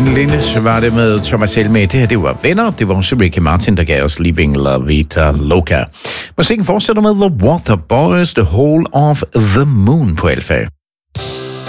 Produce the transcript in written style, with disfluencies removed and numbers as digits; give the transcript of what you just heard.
Lindes var det med Thomas Helmé. Det her, det var Venner. Det var også Ricky Martin, der gav os Living La Vida Loca. Musikken fortsætter med The Waterboys, The Whole of the Moon på Alfa.